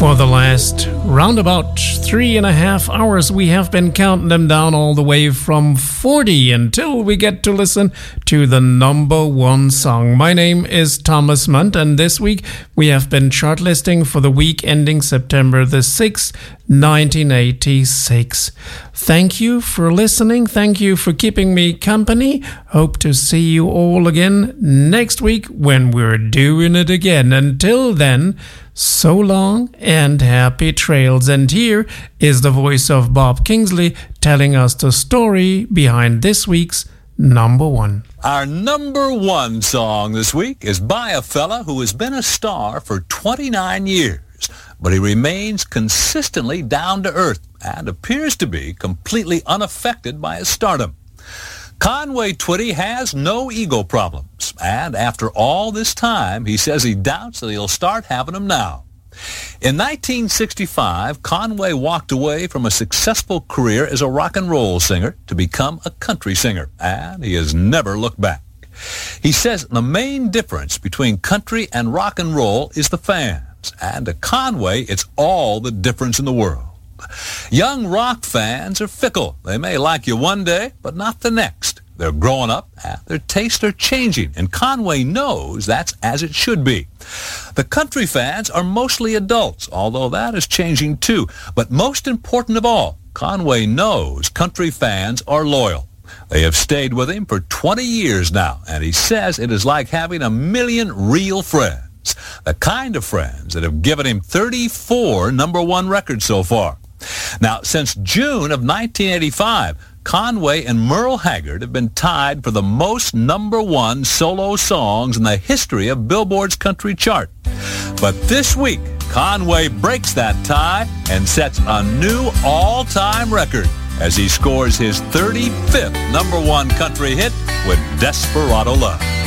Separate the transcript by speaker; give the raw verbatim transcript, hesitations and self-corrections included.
Speaker 1: For the last roundabout three and a half hours, we have been counting them down all the way from forty until we get to listen to the number one song. My name is Thomas Munt, and this week we have been chart listing for the week ending September the sixth, nineteen eighty-six. Thank you for listening. Thank you for keeping me company. Hope to see you all again next week when we're doing it again. Until then, so long and happy trails. And here is the voice of Bob Kingsley telling us the story behind this week's number one.
Speaker 2: Our number one song this week is by a fella who has been a star for twenty-nine years, but he remains consistently down to earth and appears to be completely unaffected by his stardom. Conway Twitty has no ego problems, and after all this time, he says he doubts that he'll start having them now. In nineteen sixty-five, Conway walked away from a successful career as a rock and roll singer to become a country singer, and he has never looked back. He says the main difference between country and rock and roll is the fans, and to Conway, it's all the difference in the world. Young rock fans are fickle. They may like you one day, but not the next. They're growing up, and their tastes are changing, and Conway knows that's as it should be. The country fans are mostly adults, although that is changing too. But most important of all, Conway knows country fans are loyal. They have stayed with him for twenty years now, and he says it is like having a million real friends. The kind of friends that have given him thirty-four number one records so far. Now, since June of nineteen eighty-five, Conway and Merle Haggard have been tied for the most number one solo songs in the history of Billboard's country chart. But this week, Conway breaks that tie and sets a new all-time record as he scores his thirty-fifth number one country hit with Desperado Love.